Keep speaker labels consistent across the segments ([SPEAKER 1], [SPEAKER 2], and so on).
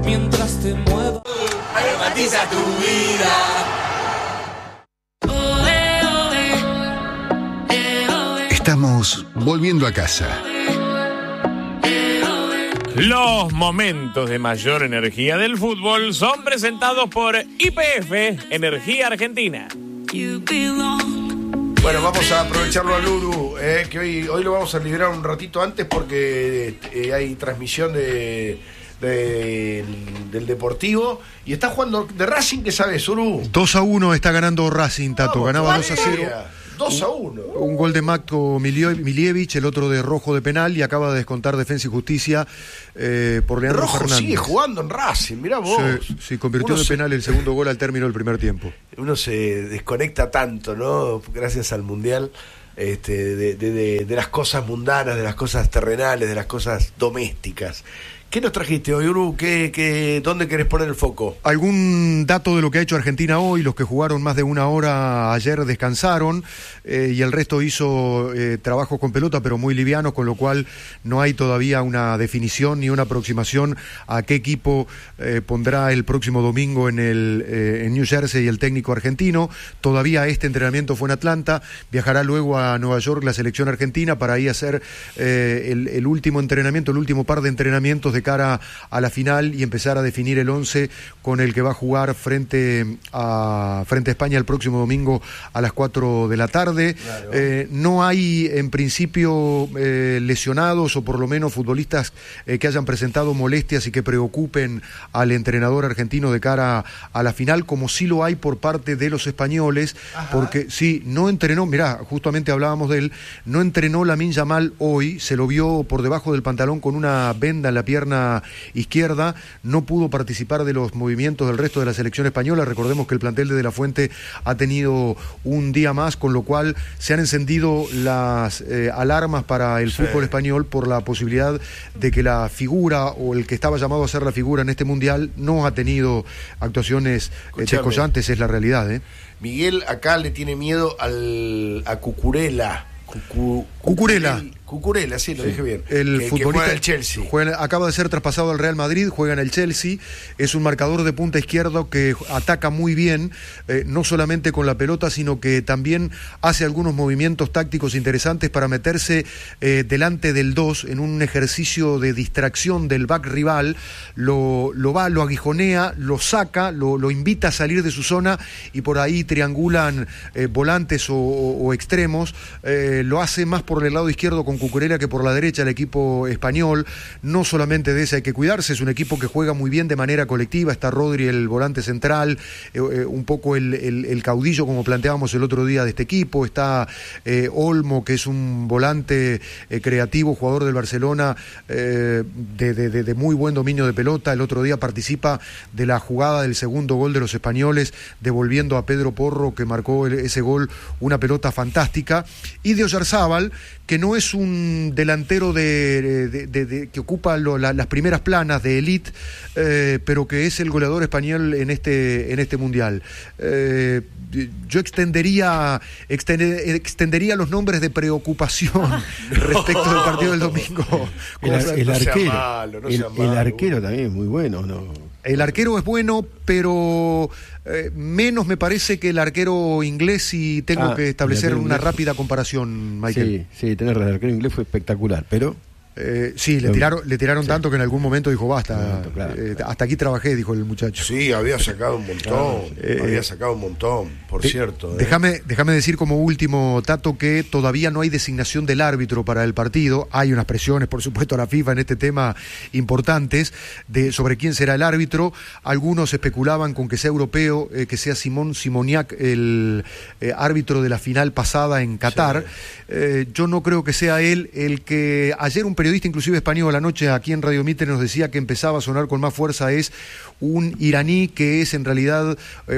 [SPEAKER 1] Mientras te muevo, aromatiza tu vida.
[SPEAKER 2] Estamos volviendo a casa.
[SPEAKER 3] Los momentos de mayor energía del fútbol son presentados por YPF, Energía Argentina.
[SPEAKER 4] Bueno, vamos a aprovecharlo a Luru, que hoy lo vamos a liberar un ratito antes porque hay transmisión del Deportivo y está jugando de Racing, ¿qué sabes, Uru?
[SPEAKER 2] 2-1 está ganando Racing, Tato. Ganaba 2-0.
[SPEAKER 4] 2-1.
[SPEAKER 2] Un gol de Matko Milievich, el otro de Rojo de penal, y acaba de descontar Defensa y Justicia por Leandro
[SPEAKER 4] Rojo
[SPEAKER 2] Fernández.
[SPEAKER 4] Sigue jugando en Racing, mirá vos.
[SPEAKER 2] Sí, convirtió de penal el segundo gol al término del primer tiempo.
[SPEAKER 4] Uno se desconecta tanto, ¿no? Gracias al Mundial, de las cosas mundanas, de las cosas terrenales, de las cosas domésticas. ¿Qué nos trajiste hoy, Uru? ¿Dónde querés poner el foco?
[SPEAKER 2] Algún dato de lo que ha hecho Argentina hoy. Los que jugaron más de una hora ayer descansaron y el resto hizo trabajos con pelota, pero muy livianos, con lo cual no hay todavía una definición ni una aproximación a qué equipo pondrá el próximo domingo en New Jersey el técnico argentino. Todavía este entrenamiento fue en Atlanta. Viajará luego a Nueva York la selección argentina para ahí hacer el último entrenamiento, el último par de entrenamientos de cara a la final y empezar a definir el 11 con el que va a jugar frente a España el próximo domingo a las 4 de la tarde. Claro. No hay en principio lesionados o por lo menos futbolistas que hayan presentado molestias y que preocupen al entrenador argentino de cara a la final, como sí lo hay por parte de los españoles. Ajá. Porque sí, no entrenó, mirá, justamente hablábamos de él, no entrenó Lamine Yamal hoy, se lo vio por debajo del pantalón con una venda en la pierna izquierda, no pudo participar de los movimientos del resto de la selección española. Recordemos que el plantel de La Fuente ha tenido un día más, con lo cual se han encendido las alarmas para el fútbol español por la posibilidad de que la figura o el que estaba llamado a ser la figura en este mundial no ha tenido actuaciones descollantes, es la realidad.
[SPEAKER 4] Miguel acá le tiene miedo a Cucurella. Cucurella, sí, lo dije bien.
[SPEAKER 2] El futbolista
[SPEAKER 4] que juega en el Chelsea.
[SPEAKER 2] Acaba de ser traspasado al Real Madrid, juega en el Chelsea, es un marcador de punta izquierda que ataca muy bien, no solamente con la pelota, sino que también hace algunos movimientos tácticos interesantes para meterse delante del 2 en un ejercicio de distracción del back rival, lo aguijonea, lo saca, lo invita a salir de su zona y por ahí triangulan volantes o extremos, lo hace más por el lado izquierdo con Cucurella que por la derecha el equipo español. No solamente de ese hay que cuidarse, es un equipo que juega muy bien de manera colectiva. Está Rodri, el volante central, un poco el caudillo, como planteábamos el otro día de este equipo. Está Olmo, que es un volante creativo, jugador del Barcelona, de muy buen dominio de pelota. El otro día participa de la jugada del segundo gol de los españoles, devolviendo a Pedro Porro, que marcó ese gol, una pelota fantástica. Y de Oyarzábal, que no es un delantero que ocupa las primeras planas de élite, pero que es el goleador español en este mundial. Yo extendería los nombres de preocupación respecto del partido del domingo.
[SPEAKER 5] El arquero, el arquero también es muy bueno, ¿no?
[SPEAKER 2] El arquero es bueno, pero menos me parece que el arquero inglés, y tengo que establecer una rápida comparación, Michael.
[SPEAKER 5] Sí, tenés razón, el arquero inglés fue espectacular, pero...
[SPEAKER 2] sí, le tiraron tanto que en algún momento dijo basta, claro. Hasta aquí trabajé, dijo el muchacho.
[SPEAKER 4] Sí, había sacado un montón, por cierto.
[SPEAKER 2] Déjame decir como último, Tato, que todavía no hay designación del árbitro para el partido. Hay unas presiones, por supuesto, a la FIFA en este tema importantes sobre quién será el árbitro. Algunos especulaban con que sea europeo, que sea Simón Simoniak, el árbitro de la final pasada en Qatar. Sí. Yo no creo que sea él el que ayer un periodista inclusive español anoche aquí en Radio Mitre nos decía que empezaba a sonar con más fuerza. Es un iraní que es en realidad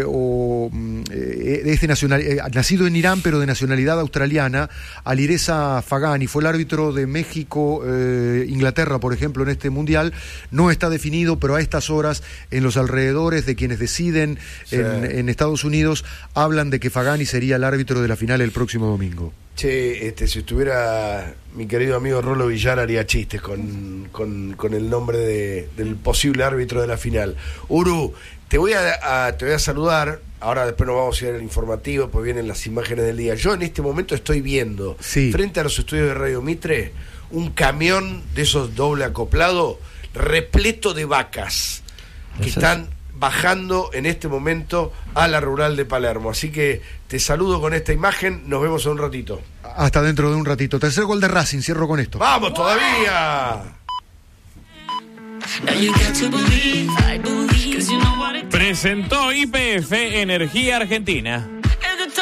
[SPEAKER 2] nacido en Irán pero de nacionalidad australiana, Alireza Fagani, fue el árbitro de México, Inglaterra por ejemplo en este mundial. No está definido, pero a estas horas en los alrededores de quienes deciden en Estados Unidos hablan de que Fagani sería el árbitro de la final el próximo domingo.
[SPEAKER 4] Che, si estuviera mi querido amigo Rolo Villar haría chistes con el nombre del posible árbitro de la final. Uru, te voy a saludar. Ahora después nos vamos a ir al informativo, pues vienen las imágenes del día. Yo en este momento estoy viendo, frente a los estudios de Radio Mitre, un camión de esos doble acoplado repleto de vacas que están bajando en este momento a la rural de Palermo. Así que te saludo con esta imagen, nos vemos en un ratito.
[SPEAKER 2] Hasta dentro de un ratito. Tercer gol de Racing, cierro con esto.
[SPEAKER 4] ¡Vamos todavía!
[SPEAKER 3] Presentó YPF Energía Argentina.